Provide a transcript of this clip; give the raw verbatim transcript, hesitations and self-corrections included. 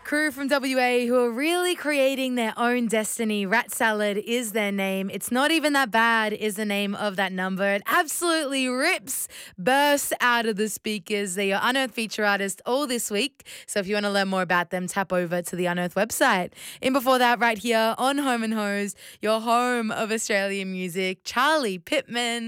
crew from W A who are really creating their own destiny. Rat Salad is their name. It's Not Even That Bad is the name of that number. It absolutely rips, bursts out of the speakers. They're your Unearthed feature artist all this week. So if you want to learn more about them, tap over to the Unearthed website. In before that, right here on Home and Hose, your home of Australian music, Charlie Pittman.